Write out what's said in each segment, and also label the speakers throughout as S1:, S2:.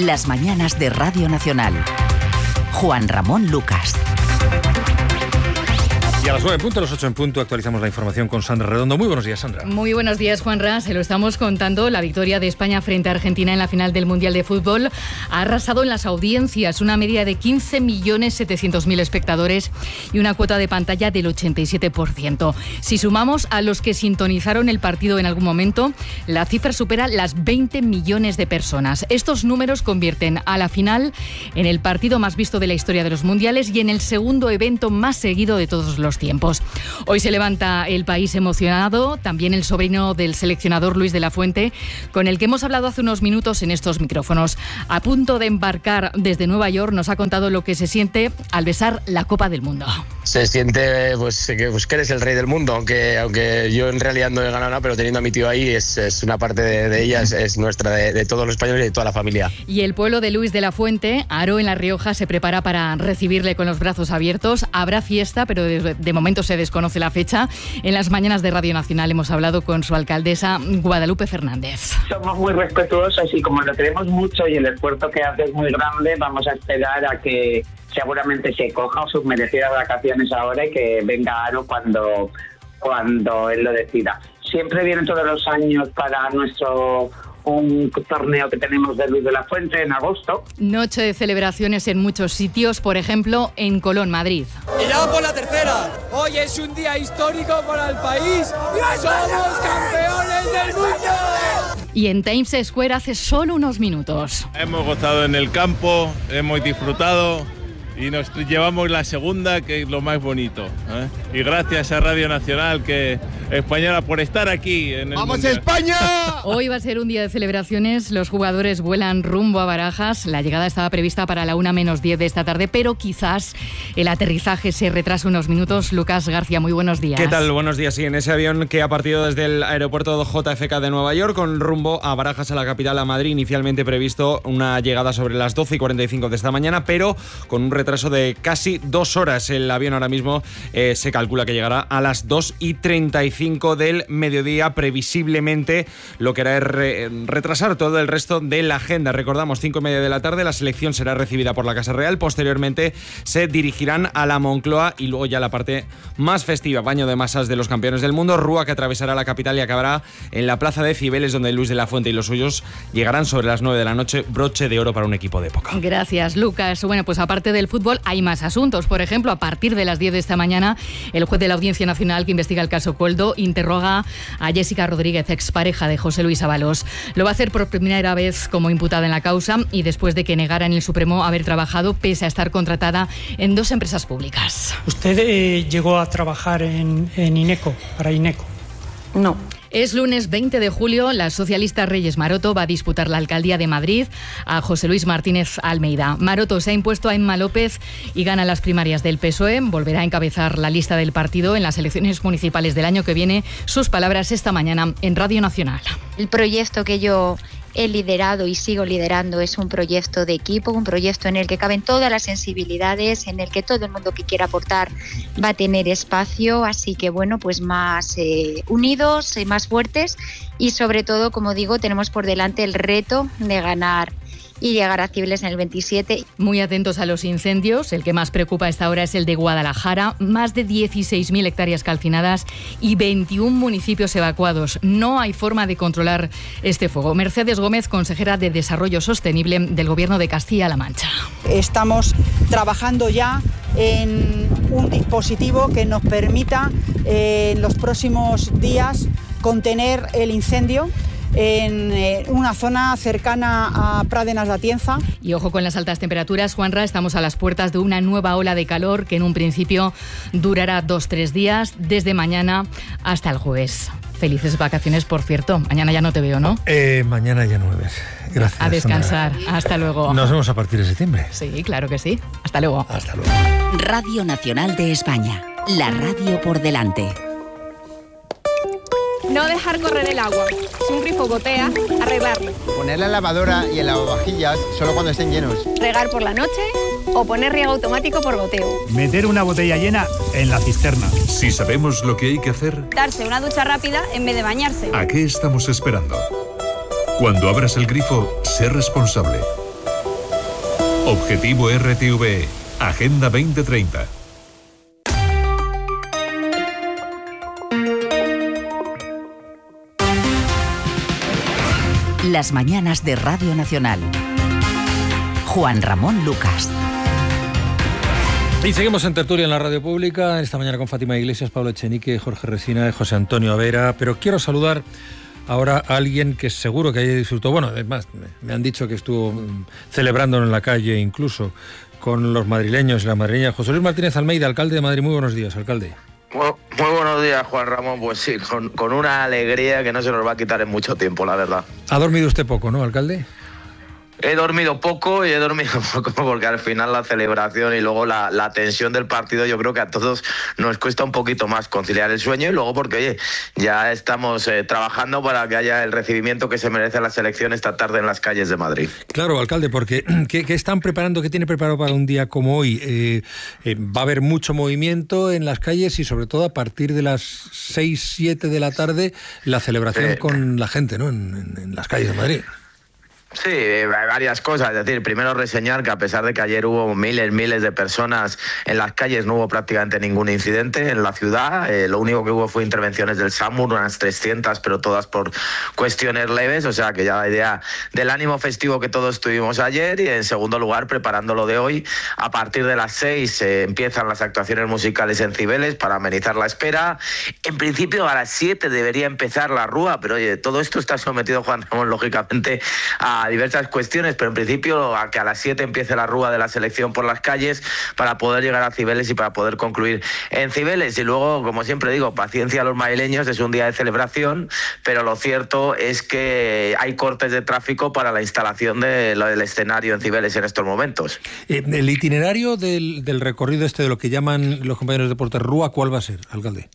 S1: Las mañanas de Radio Nacional. Juan Ramón Lucas.
S2: Y a las 9 en punto, a las 8 en punto, actualizamos la información con Sandra Redondo. Muy buenos días, Sandra.
S3: Muy buenos días, Juanra. Se lo estamos contando. La victoria de España frente a Argentina en la final del Mundial de Fútbol ha arrasado en las audiencias. Una media de 15.700.000 espectadores y una cuota de pantalla del 87%. Si sumamos a los que sintonizaron el partido en algún momento, la cifra supera las 20 millones de personas. Estos números convierten a la final en el partido más visto de la historia de los mundiales y en el segundo evento más seguido de todos los tiempos. Hoy se levanta el país emocionado, también el sobrino del seleccionador Luis de la Fuente, con el que hemos hablado hace unos minutos en estos micrófonos. A punto de embarcar desde Nueva York, nos ha contado lo que se siente al besar la Copa del Mundo.
S4: Se siente que eres el rey del mundo, aunque yo en realidad no he ganado nada, pero teniendo a mi tío ahí es una parte de ella, es nuestra, de todos los españoles y de toda la familia.
S3: Y el pueblo de Luis de la Fuente, Haro en La Rioja, se prepara para recibirle con los brazos abiertos. Habrá fiesta, pero de momento se desconoce la fecha. En las mañanas de Radio Nacional hemos hablado con su alcaldesa, Guadalupe Fernández.
S5: Somos muy respetuosos y como lo queremos mucho y el esfuerzo que hace es muy grande, vamos a esperar a que seguramente se coja sus merecidas vacaciones ahora y que venga Haro cuando él lo decida. Siempre viene todos los años para un torneo que tenemos de Luis de la Fuente en agosto.
S3: Noche de celebraciones en muchos sitios, por ejemplo, en Colón, Madrid.
S6: Y ya por la tercera. Hoy es un día histórico para el país. ¡Somos campeones del mundo!
S3: Y en Times Square hace solo unos minutos.
S7: Hemos gozado en el campo, hemos disfrutado y nos llevamos la segunda, que es lo más bonito, ¿eh? Y gracias a Radio Nacional Española por estar aquí en el
S6: ¡Vamos
S7: Mundial.
S6: España!
S3: Hoy va a ser un día de celebraciones. Los jugadores vuelan rumbo a Barajas. La llegada estaba prevista para la 1:10 de esta tarde, pero quizás el aterrizaje se retrasa unos minutos. Lucas García, muy buenos días.
S8: ¿Qué tal? Buenos días. Sí, en ese avión que ha partido desde el aeropuerto JFK de Nueva York con rumbo a Barajas, a la capital, a Madrid, inicialmente previsto una llegada sobre las 12:45 de esta mañana, pero con un retraso de casi 2 horas. El avión ahora mismo se calcula que llegará a las 2:35 del mediodía, previsiblemente, lo que hará es retrasar todo el resto de la agenda. Recordamos, 5:30 de la tarde, la selección será recibida por la Casa Real, posteriormente se dirigirán a la Moncloa y luego ya la parte más festiva, baño de masas de los campeones del mundo, rúa que atravesará la capital y acabará en la Plaza de Cibeles, donde Luis de la Fuente y los suyos llegarán sobre las 9 de la noche, broche de oro para un equipo de época.
S3: Gracias, Lucas. Bueno, pues aparte del fútbol hay más asuntos. Por ejemplo, a partir de las 10 de esta mañana, el juez de la Audiencia Nacional que investiga el caso Coldo interroga a Jessica Rodríguez, expareja de José Luis Ábalos. Lo va a hacer por primera vez como imputada en la causa y después de que negara en el Supremo haber trabajado, pese a estar contratada en 2 empresas públicas.
S9: ¿Usted llegó a trabajar en INECO, para INECO?
S3: No. Es lunes 20 de julio, la socialista Reyes Maroto va a disputar la alcaldía de Madrid a José Luis Martínez Almeida. Maroto se ha impuesto a Emma López y gana las primarias del PSOE. Volverá a encabezar la lista del partido en las elecciones municipales del año que viene. Sus palabras esta mañana en Radio Nacional.
S10: El proyecto que yo he liderado y sigo liderando es un proyecto de equipo, un proyecto en el que caben todas las sensibilidades, en el que todo el mundo que quiera aportar va a tener espacio, así que bueno, pues más unidos y más fuertes y sobre todo, como digo, tenemos por delante el reto de ganar y llegar a Cibeles en el 27.
S3: Muy atentos a los incendios. El que más preocupa a esta hora es el de Guadalajara. Más de 16.000 hectáreas calcinadas y 21 municipios evacuados. No hay forma de controlar este fuego. Mercedes Gómez, consejera de Desarrollo Sostenible del Gobierno de Castilla-La Mancha.
S11: Estamos trabajando ya en un dispositivo que nos permita en los próximos días contener el incendio en una zona cercana a Pradenas de Atienza.
S3: Y ojo con las altas temperaturas, Juanra, estamos a las puertas de una nueva ola de calor que en un principio durará 2-3 días, desde mañana hasta el jueves. Felices vacaciones, por cierto. Mañana ya no te veo, ¿no?
S2: Mañana ya no me ves. Gracias.
S3: A descansar.
S2: Sandra.
S3: Hasta luego.
S2: Nos vemos a partir de septiembre.
S3: Sí, claro que sí. Hasta luego.
S2: Hasta luego.
S1: Radio Nacional de España. La radio por delante.
S12: No dejar correr el agua. Si un grifo gotea, arreglarlo.
S13: Poner la lavadora y el lavavajillas solo cuando estén llenos.
S12: Regar por la noche o poner riego automático por goteo.
S14: Meter una botella llena en la cisterna.
S15: Si sabemos lo que hay que hacer,
S12: Darse una ducha rápida en vez de bañarse.
S15: ¿a qué estamos esperando? Cuando abras el grifo, sé responsable. Objetivo RTV, Agenda 2030.
S1: Las mañanas de Radio Nacional. Juan Ramón Lucas.
S2: Y seguimos en tertulia en la radio pública, esta mañana con Fátima Iglesias, Pablo Echenique, Jorge Resina y José Antonio Avera. Pero quiero saludar ahora a alguien que seguro que ayer disfrutó. Bueno, además, me han dicho que estuvo celebrando en la calle incluso con los madrileños y las madrileñas. José Luis Martínez Almeida, alcalde de Madrid. Muy buenos días, alcalde.
S16: Muy buenos días, Juan Ramón. Pues sí, con una alegría que no se nos va a quitar en mucho tiempo, la verdad.
S2: ¿Ha dormido usted poco, no, alcalde?
S16: He dormido poco porque al final la celebración y luego la tensión del partido, yo creo que a todos nos cuesta un poquito más conciliar el sueño, y luego porque, oye, ya estamos trabajando para que haya el recibimiento que se merece la selección esta tarde en las calles de Madrid.
S2: Claro, alcalde, porque ¿qué están preparando, qué tiene preparado para un día como hoy? Va a haber mucho movimiento en las calles y sobre todo a partir de las 6, 7 de la tarde la celebración con la gente, ¿no? En las calles de Madrid.
S16: Sí, varias cosas. Es decir, primero reseñar que a pesar de que ayer hubo miles de personas en las calles, no hubo prácticamente ningún incidente en la ciudad. Lo único que hubo fue intervenciones del SAMUR, unas 300, pero todas por cuestiones leves. O sea que ya la idea del ánimo festivo que todos tuvimos ayer. Y en segundo lugar, preparando lo de hoy, a partir de las 6 empiezan las actuaciones musicales en Cibeles para amenizar la espera. En principio a las 7 debería empezar la rúa, pero oye, todo esto está sometido, Juan Ramón, lógicamente a diversas cuestiones, pero en principio a que a las 7 empiece la rúa de la selección por las calles para poder llegar a Cibeles y para poder concluir en Cibeles. Y luego, como siempre digo, paciencia a los madrileños, es un día de celebración, pero lo cierto es que hay cortes de tráfico para la instalación del escenario en Cibeles en estos momentos.
S2: El itinerario del recorrido de lo que llaman los compañeros de deportes rúa, ¿cuál va a ser, alcalde?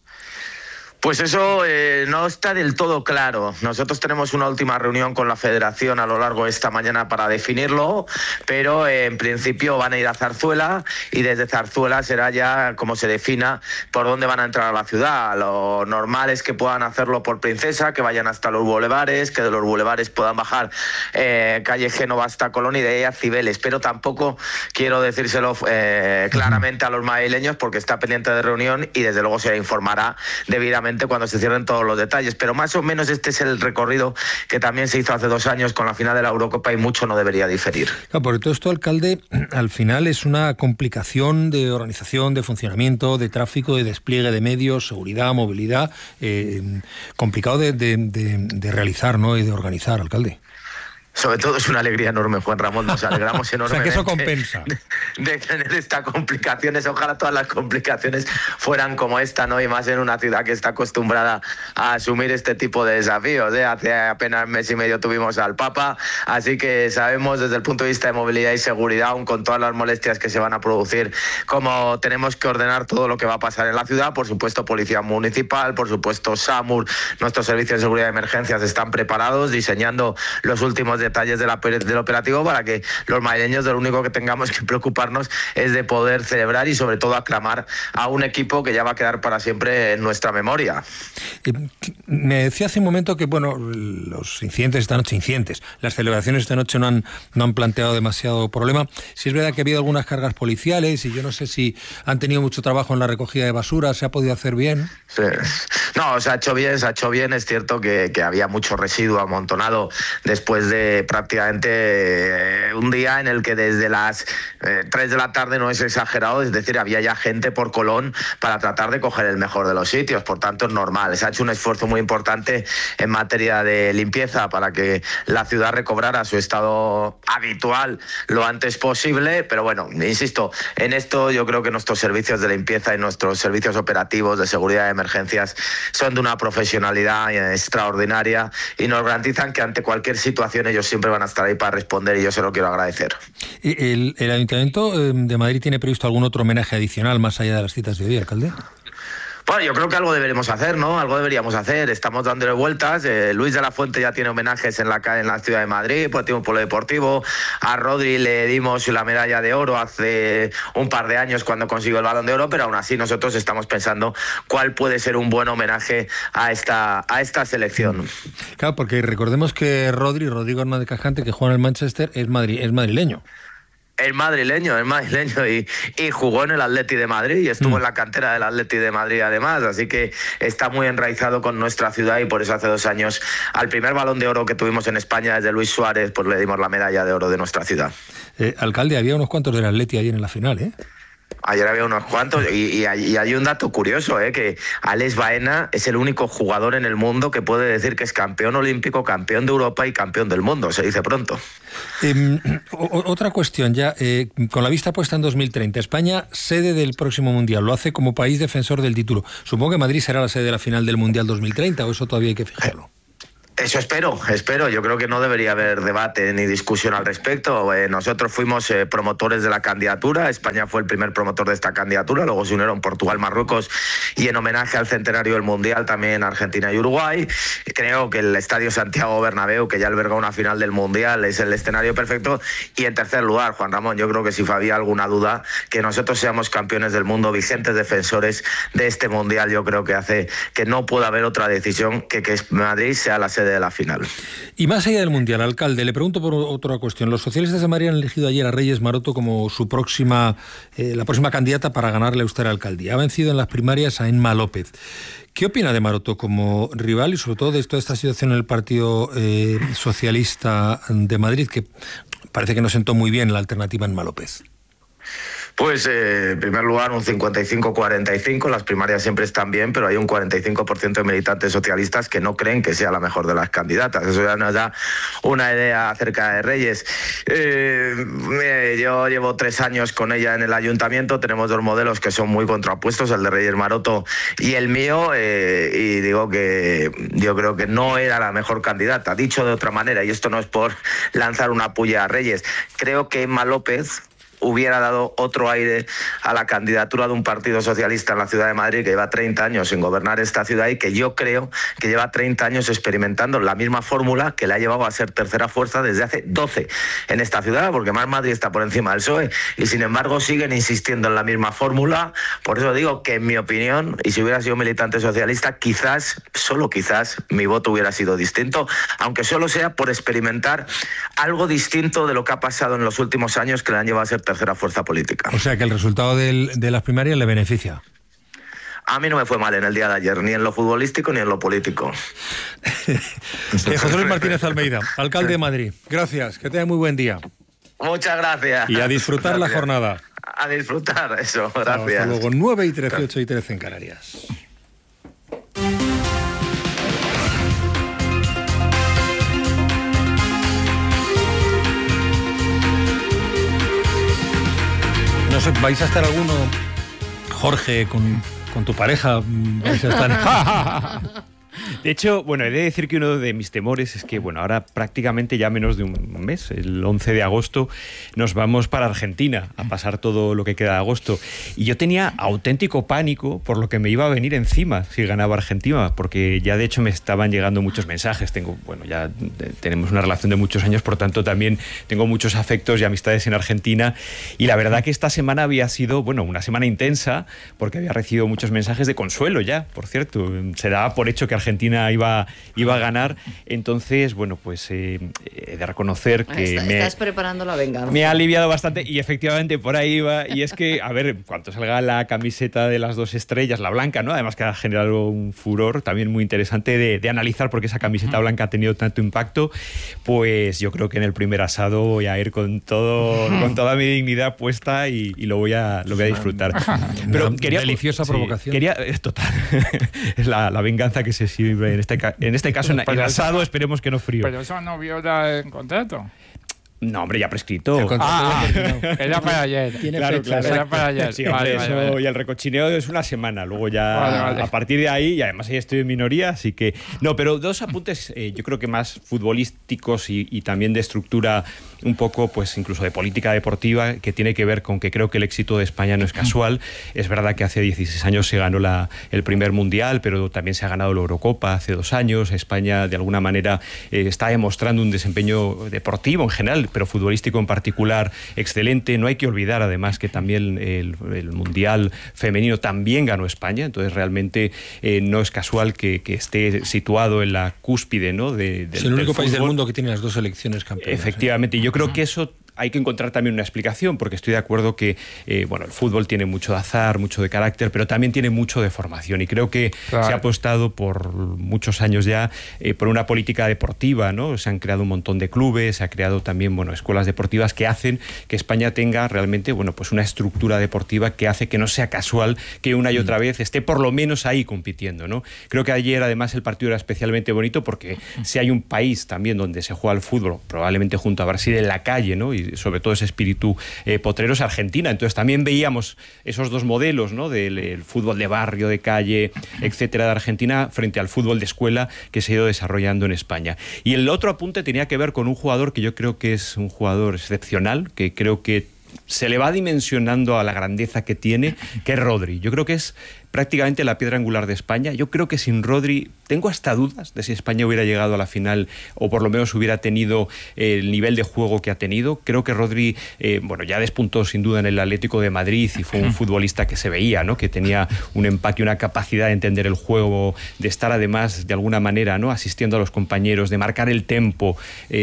S16: Pues eso no está del todo claro. Nosotros tenemos una última reunión con la Federación a lo largo de esta mañana para definirlo, pero en principio van a ir a Zarzuela y desde Zarzuela será ya como se defina por dónde van a entrar a la ciudad. Lo normal es que puedan hacerlo por Princesa, que vayan hasta los bulevares, que de los bulevares puedan bajar calle Génova hasta Colón y de ahí a Cibeles, pero tampoco quiero decírselo claramente a los madrileños porque está pendiente de reunión y desde luego se informará debidamente cuando se cierren todos los detalles, pero más o menos este es el recorrido que también se hizo hace 2 años con la final de la Eurocopa y mucho no debería diferir.
S2: Claro, porque todo esto, alcalde, al final es una complicación de organización, de funcionamiento, de tráfico, de despliegue de medios, seguridad, movilidad, complicado de realizar, ¿no? Y de organizar, alcalde.
S16: Sobre todo es una alegría enorme, Juan Ramón, nos alegramos enormemente.
S2: O sea, que eso compensa.
S16: De tener estas complicaciones, ojalá todas las complicaciones fueran como esta, ¿no? Y más en una ciudad que está acostumbrada a asumir este tipo de desafíos, ¿eh? Hace apenas mes y medio tuvimos al Papa, así que sabemos desde el punto de vista de movilidad y seguridad, aún con todas las molestias que se van a producir, cómo tenemos que ordenar todo lo que va a pasar en la ciudad. Por supuesto, Policía Municipal, por supuesto, SAMUR, nuestros servicios de seguridad de emergencias están preparados, diseñando los últimos detalles del operativo para que los madrileños de lo único que tengamos que preocuparnos es de poder celebrar y sobre todo aclamar a un equipo que ya va a quedar para siempre en nuestra memoria.
S2: Me decía hace un momento que bueno, los incidentes esta noche, las celebraciones esta noche no han planteado demasiado problema. Si es verdad que ha habido algunas cargas policiales y yo no sé si han tenido mucho trabajo en la recogida de basura, ¿se ha podido hacer bien?
S16: Sí. No, se ha hecho bien, es cierto que había mucho residuo amontonado después de prácticamente un día en el que desde las 3 de la tarde, no es exagerado, es decir, había ya gente por Colón para tratar de coger el mejor de los sitios, por tanto es normal. Se ha hecho un esfuerzo muy importante en materia de limpieza para que la ciudad recobrara su estado habitual lo antes posible, pero bueno, insisto, en esto yo creo que nuestros servicios de limpieza y nuestros servicios operativos de seguridad de emergencias son de una profesionalidad extraordinaria y nos garantizan que ante cualquier situación ellos siempre van a estar ahí para responder y yo se lo quiero agradecer.
S2: ¿El Ayuntamiento de Madrid tiene previsto algún otro homenaje adicional más allá de las citas de hoy, alcalde?
S16: Bueno, yo creo que algo deberemos hacer, ¿no? Algo deberíamos hacer. Estamos dándole vueltas. Luis de la Fuente ya tiene homenajes en la ciudad de Madrid, pues tiene un polo deportivo. A Rodri le dimos la medalla de oro hace un par de años cuando consiguió el Balón de Oro, pero aún así nosotros estamos pensando cuál puede ser un buen homenaje a esta selección.
S2: Claro, porque recordemos que Rodrigo Hernández Cajante, que juega en el Manchester, es madrileño.
S16: Es madrileño y jugó en el Atleti de Madrid y estuvo en la cantera del Atleti de Madrid además, así que está muy enraizado con nuestra ciudad y por eso hace 2 años al primer Balón de Oro que tuvimos en España desde Luis Suárez, pues le dimos la medalla de oro de nuestra ciudad.
S2: Alcalde, había unos cuantos del Atleti ayer en la final, ¿eh?
S16: Ayer había unos cuantos y hay un dato curioso, que Alex Baena es el único jugador en el mundo que puede decir que es campeón olímpico, campeón de Europa y campeón del mundo, se dice pronto.
S2: Otra cuestión ya, con la vista puesta en 2030, España, sede del próximo Mundial, lo hace como país defensor del título. Supongo que Madrid será la sede de la final del Mundial 2030, o eso todavía hay que fijarlo.
S16: Eso espero. Yo creo que no debería haber debate ni discusión al respecto. Nosotros fuimos promotores de la candidatura. España fue el primer promotor de esta candidatura. Luego se unieron Portugal, Marruecos y en homenaje al centenario del Mundial también Argentina y Uruguay. Creo que el Estadio Santiago Bernabéu, que ya albergó una final del Mundial, es el escenario perfecto. Y en tercer lugar, Juan Ramón, yo creo que si había alguna duda, que nosotros seamos campeones del mundo, vigentes defensores de este Mundial, yo creo que hace que no pueda haber otra decisión que Madrid sea la sede de la final.
S2: Y más allá del Mundial, alcalde, le pregunto por otra cuestión. Los socialistas de Madrid han elegido ayer a Reyes Maroto como su la próxima candidata para ganarle a usted la alcaldía. Ha vencido en las primarias a Emma López. ¿Qué opina de Maroto como rival y sobre todo de toda esta situación en el Partido Socialista de Madrid, que parece que no sentó muy bien la alternativa Emma López?
S16: Pues en primer lugar un 55-45, las primarias siempre están bien, pero hay un 45% de militantes socialistas que no creen que sea la mejor de las candidatas. Eso ya nos da una idea acerca de Reyes. Yo llevo 3 años con ella en el ayuntamiento, tenemos 2 modelos que son muy contrapuestos, el de Reyes Maroto y el mío, y digo que yo creo que no era la mejor candidata. Dicho de otra manera, y esto no es por lanzar una puya a Reyes, creo que Emma López hubiera dado otro aire a la candidatura de un partido socialista en la ciudad de Madrid que lleva 30 años sin gobernar esta ciudad y que yo creo que lleva 30 años experimentando la misma fórmula que le ha llevado a ser tercera fuerza desde hace 12 en esta ciudad, porque más Madrid está por encima del PSOE y sin embargo siguen insistiendo en la misma fórmula. Por eso digo que en mi opinión, y si hubiera sido militante socialista, quizás, solo quizás, mi voto hubiera sido distinto, aunque solo sea por experimentar algo distinto de lo que ha pasado en los últimos años que le han llevado a ser tercera fuerza política.
S2: O sea que el resultado de las primarias le beneficia.
S16: A mí no me fue mal en el día de ayer, ni en lo futbolístico ni en lo político.
S2: José Luis Martínez Almeida, alcalde de Madrid. Gracias, que tenga muy buen día.
S16: Muchas gracias.
S2: Y a disfrutar la jornada.
S16: A disfrutar, eso, gracias.
S2: Hasta luego, 9:13, 8:13 en Canarias. No sé, ¿vais a estar alguno, Jorge, con tu pareja? ¿Vais a estar?
S17: De hecho, bueno, he de decir que uno de mis temores es que, bueno, ahora prácticamente ya menos de un mes, el 11 de agosto, nos vamos para Argentina a pasar todo lo que queda de agosto. Y yo tenía auténtico pánico por lo que me iba a venir encima si ganaba Argentina, porque ya de hecho me estaban llegando muchos mensajes. Ya tenemos una relación de muchos años, por tanto también tengo muchos afectos y amistades en Argentina. Y la verdad que esta semana había sido, bueno, una semana intensa, porque había recibido muchos mensajes de consuelo ya, por cierto. Se daba por hecho que Argentina iba a ganar. Entonces, bueno, pues he de reconocer que
S18: estás preparando la venganza.
S17: Me ha aliviado bastante y efectivamente por ahí iba. Y es que, a ver, cuando salga la camiseta de las 2 estrellas, la blanca, ¿no? Además que ha generado un furor también muy interesante de analizar por qué esa camiseta blanca ha tenido tanto impacto. Pues yo creo que en el primer asado voy a ir con toda mi dignidad puesta y lo voy a disfrutar. Pero
S2: deliciosa provocación.
S17: Total. Es la venganza que se sirve en este caso en asado, esperemos que no frío.
S19: Pero eso no viola el contrato.
S17: No, hombre, ya prescrito.
S19: Era para ayer.
S17: Claro.
S19: Era para ayer.
S17: Sí, vale. Y el recochineo es una semana. Luego ya a partir de ahí, y además ahí estoy en minoría, así que... No, pero 2 apuntes, yo creo que más futbolísticos y también de estructura un poco, pues incluso de política deportiva, que tiene que ver con que creo que el éxito de España no es casual. Es verdad que hace 16 años se ganó el primer Mundial, pero también se ha ganado la Eurocopa hace 2 años. España, de alguna manera, está demostrando un desempeño deportivo en general, pero futbolístico en particular excelente. No hay que olvidar además que también el Mundial femenino también ganó España, entonces realmente no es casual que esté situado en la cúspide, ¿no? Es
S2: el único país del mundo que tiene las 2 selecciones campeonas.
S17: Efectivamente, y yo creo que eso hay que encontrar también una explicación, porque estoy de acuerdo que bueno, el fútbol tiene mucho de azar, mucho de carácter, pero también tiene mucho de formación, y creo que se ha apostado por muchos años ya por una política deportiva, ¿no? Se han creado un montón de clubes, se ha creado también, bueno, escuelas deportivas que hacen que España tenga realmente, bueno, pues una estructura deportiva que hace que no sea casual que una y otra vez esté por lo menos ahí compitiendo, ¿no? Creo que ayer además el partido era especialmente bonito porque si hay un país también donde se juega el fútbol, probablemente junto a Brasil, en la calle, ¿no? Y sobre todo ese espíritu potrero, es Argentina. Entonces también veíamos esos dos modelos, ¿no? Del fútbol de barrio, de calle, etcétera, de Argentina, frente al fútbol de escuela que se ha ido desarrollando en España. Y el otro apunte tenía que ver con un jugador que yo creo que es un jugador excepcional, que creo que se le va dimensionando a la grandeza que tiene, que es Rodri. Yo creo que es prácticamente la piedra angular de España. Yo creo que sin Rodri tengo hasta dudas de si España hubiera llegado a la final o por lo menos hubiera tenido el nivel de juego que ha tenido. Creo que Rodri, bueno, ya despuntó sin duda en el Atlético de Madrid y fue un futbolista que se veía, ¿no? Que tenía un empaque, una capacidad de entender el juego, de estar además de alguna manera, ¿no? Asistiendo a los compañeros, de marcar el tempo.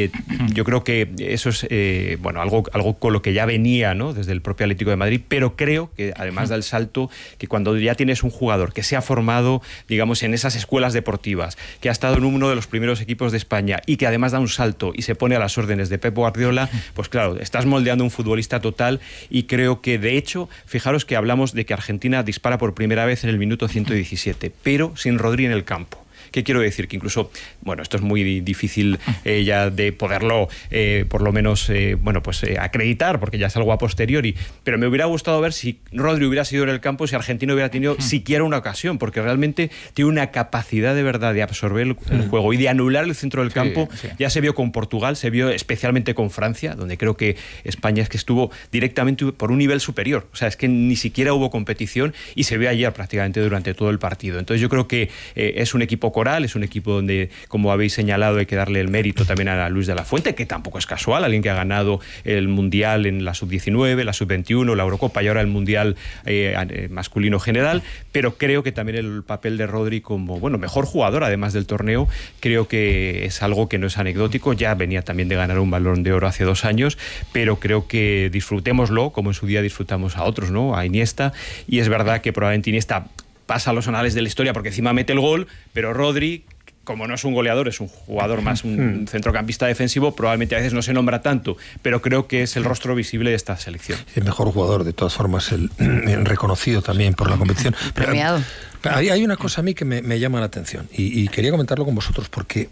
S17: Yo creo que eso es bueno, algo con lo que ya venía, ¿no? Desde el propio Atlético de Madrid, pero creo que además da el salto que cuando ya tienes un jugador que se ha formado, digamos, en esas escuelas deportivas, que ha estado en uno de los primeros equipos de España y que además da un salto y se pone a las órdenes de Pep Guardiola, pues claro, estás moldeando un futbolista total. Y creo que, de hecho, fijaros que hablamos de que Argentina dispara por primera vez en el minuto 117, pero sin Rodri en el campo. ¿Qué quiero decir? Que incluso, bueno, esto es muy difícil ya de poderlo, por lo menos, bueno, pues acreditar, porque ya es algo a posteriori, pero me hubiera gustado ver si Rodri hubiera sido en el campo, si Argentina hubiera tenido siquiera una ocasión, porque realmente tiene una capacidad de verdad de absorber el juego y de anular el centro del campo. Ya se vio con Portugal, se vio especialmente con Francia, donde creo que España es que estuvo directamente por un nivel superior. O sea, es que ni siquiera hubo competición y se vio ayer prácticamente durante todo el partido. Entonces yo creo que es un equipo coral, es un equipo donde, como habéis señalado, hay que darle el mérito también a Luis de la Fuente, que tampoco es casual, alguien que ha ganado el Mundial en la Sub-19, la Sub-21, la Eurocopa y ahora el Mundial masculino general, pero creo que también el papel de Rodri como, bueno, mejor jugador además del torneo, creo que es algo que no es anecdótico. Ya venía también de ganar un Balón de Oro hace 2 años, pero creo que disfrutémoslo como en su día disfrutamos a otros, ¿no? A Iniesta, y es verdad que probablemente Iniesta pasa a los anales de la historia porque encima mete el gol, pero Rodri, como no es un goleador, es un jugador más, un centrocampista defensivo, probablemente a veces no se nombra tanto, pero creo que es el rostro visible de esta selección.
S2: El mejor jugador, de todas formas, el reconocido también por la competición.
S3: Premiado.
S2: Hay una cosa a mí que me llama la atención y quería comentarlo con vosotros porque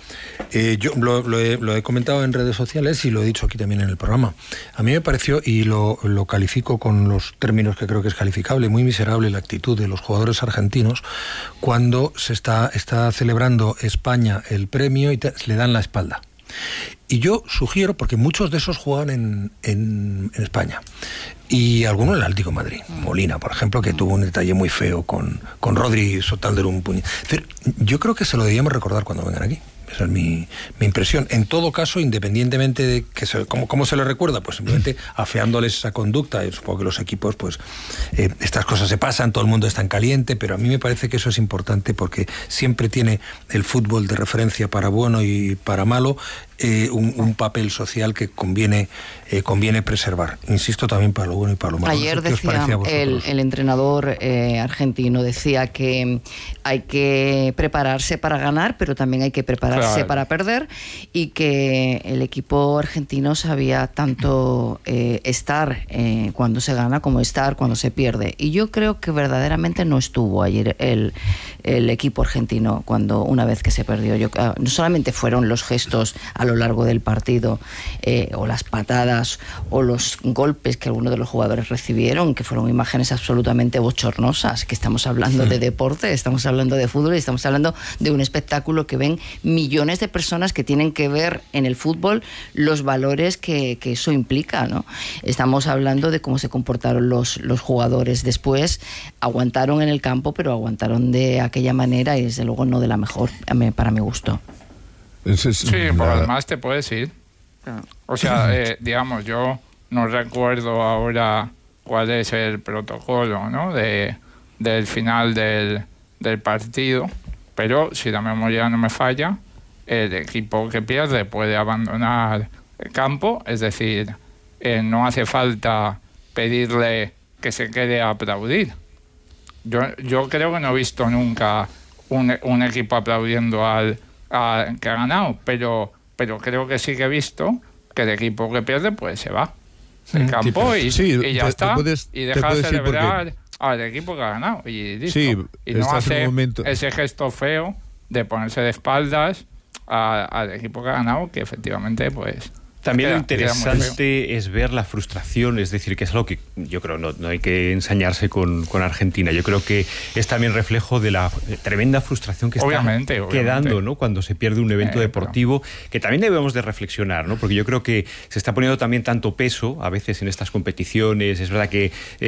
S2: yo lo he comentado en redes sociales y lo he dicho aquí también en el programa. A mí me pareció, y lo califico con los términos que creo que es calificable, muy miserable la actitud de los jugadores argentinos cuando se está celebrando España el premio y le dan la espalda. Y yo sugiero, porque muchos de esos juegan en España, y algunos en el Atlético de Madrid, Molina, por ejemplo, que tuvo un detalle muy feo con Rodri soltándole un puño. Yo creo que se lo deberíamos recordar cuando vengan aquí. Esa es mi impresión. En todo caso, independientemente de que ¿cómo se le recuerda? Pues simplemente afeándoles esa conducta. Y supongo que los equipos, pues estas cosas se pasan, todo el mundo está en caliente, pero a mí me parece que eso es importante porque siempre tiene el fútbol de referencia para bueno y para malo un papel social que conviene preservar. Insisto, también para lo bueno y para lo malo.
S18: Ayer decía el entrenador argentino, decía que hay que prepararse para ganar, pero también hay que prepararse para perder, y que el equipo argentino sabía tanto estar cuando se gana como estar cuando se pierde. Y yo creo que verdaderamente no estuvo ayer el equipo argentino una vez que se perdió. No solamente fueron los gestos a lo largo del partido, o las patadas o los golpes que algunos de los jugadores recibieron, que fueron imágenes absolutamente bochornosas, que estamos hablando de deporte, estamos hablando de fútbol y estamos hablando de un espectáculo que ven millones de personas que tienen que ver en el fútbol los valores que eso implica, ¿no? Estamos hablando de cómo se comportaron los jugadores después. Aguantaron en el campo, pero aguantaron de aquella manera y desde luego no de la mejor, para mi gusto.
S19: Sí, por además te puedes ir. O sea, digamos, yo no recuerdo ahora cuál es el protocolo, ¿no? del final del partido, pero si la memoria no me falla, el equipo que pierde puede abandonar campo, es decir, no hace falta pedirle que se quede a aplaudir. Yo creo que no he visto nunca un equipo aplaudiendo al que ha ganado, pero creo que sí que he visto que el equipo que pierde pues se va del campo y ya está, y deja de celebrar al equipo que ha ganado y listo. Y no hace ese gesto feo de ponerse de espaldas al equipo que ha ganado, que efectivamente pues...
S17: También lo interesante es ver la frustración, es decir, que es algo que yo creo no hay que ensañarse con Argentina. Yo creo que es también reflejo de la tremenda frustración que está quedando, ¿no? Cuando se pierde un evento deportivo, que también debemos de reflexionar, ¿no? Porque yo creo que se está poniendo también tanto peso a veces en estas competiciones. Es verdad que